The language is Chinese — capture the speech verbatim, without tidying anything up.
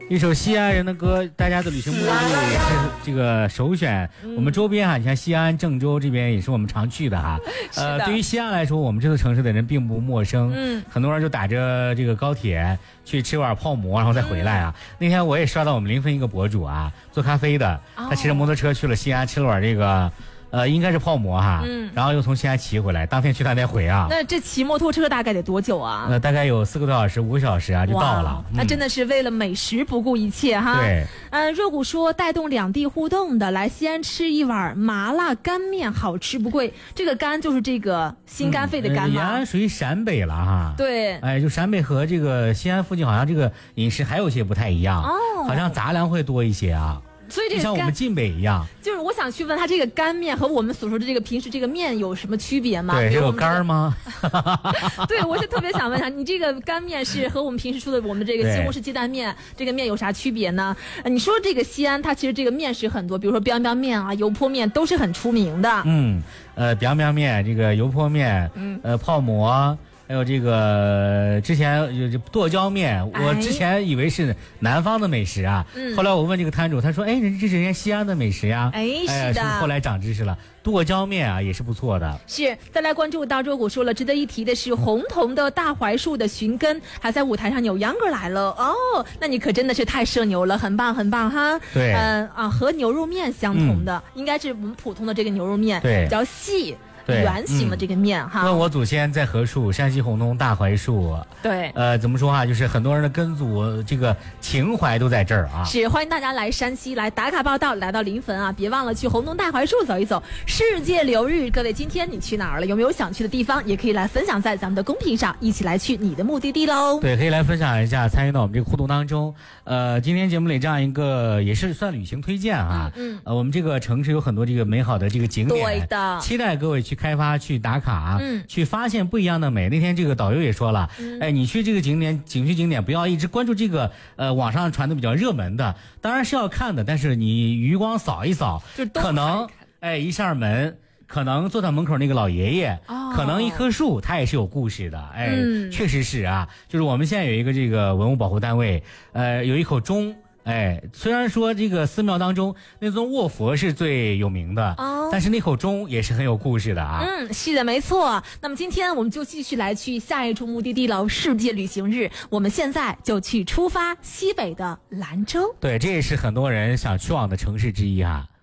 一首西安人的歌，大家的旅行目的地也是这个首选。嗯、我们周边哈，你像西安、郑州这边也是我们常去的哈。呃，对于西安来说，我们这座城市的人并不陌生。嗯，很多人就打着这个高铁去吃碗泡馍，然后再回来啊。嗯、那天我也刷到我们临汾一个博主啊，做咖啡的，他骑着摩托车去了西安，吃了碗这个。呃，应该是泡馍哈，嗯，然后又从西安骑回来，当天去当天回啊。 那这骑摩托车大概得多久啊？ 呃，大概有四个多小时、五个小时啊，就到了。 那、嗯、真的是为了美食不顾一切哈。 对， 嗯，若谷说带动两地互动的，来西安吃一碗麻辣干面，好吃不贵。这个干就是这个心肝肺的肝吗？ 延安、嗯呃、属于陕北了哈。 对， 哎，就陕北和这个西安附近好像这个饮食还有些不太一样，哦，好像杂粮会多一些啊。 所以这个像我们晋北一样， 就是我想去问他，这个干面和我们所说的这个平时这个面有什么区别吗？ 对，有干吗？ 对，我是特别想问他，你这个干面是和我们平时说的我们这个西红柿鸡蛋面这个面有啥区别呢？你说这个西安，它其实这个面食很多，比如说 biang biang 面啊、油泼面都是很出名的。 嗯，呃 biang biang 面，这个油泼面，嗯，呃泡馍。还有这个之前有剁椒面，我之前以为是南方的美食啊，哎、后来我问这个摊主，他说：“哎，这是人家西安的美食呀。” 哎，是的。 哎、后来长知识了，剁椒面啊也是不错的。 是，再来关注到周谷说了，值得一提的是，红桐的大槐树的寻根还在舞台上扭秧歌来了哦，那你可真的是太社牛了，很棒很棒哈。 对， 嗯啊，和牛肉面相同的，嗯、应该是我们普通的这个牛肉面， 对， 比较细。圆形的这个面、嗯、哈， 问我祖先在何处？山西红桐大槐树。 对， 呃，怎么说哈？就是很多人的根祖这个情怀都在这儿啊。 是，欢迎大家来山西来打卡报道，来到临汾啊，别忘了去红桐大槐树走一走。世界流日，各位今天你去哪儿了？有没有想去的地方？也可以来分享在咱们的公屏上，一起来去你的目的地喽。 对，可以来分享一下，参与到我们这个互动当中。呃，今天节目里这样一个也是算旅行推荐啊。嗯。嗯呃，我们这个城市有很多这个美好的这个景点， 对的， 期待各位去开发、去打卡，嗯，去发现不一样的美。那天这个导游也说了，嗯、哎，你去这个景点、景区景点，不要一直关注这个呃网上传的比较热门的，当然是要看的，但是你余光扫一扫，可能哎一扇门。可能坐在门口那个老爷爷，哦、可能一棵树，它也是有故事的。哎，嗯、确实是啊，就是我们现在有一个这个文物保护单位，呃，有一口钟。哎，虽然说这个寺庙当中那尊卧佛是最有名的，哦，但是那口钟也是很有故事的啊。 嗯，是的，没错。那么今天我们就继续来去下一处目的地了，世界旅行日。我们现在就去出发西北的兰州。 对，这也是很多人想去往的城市之一哈、啊。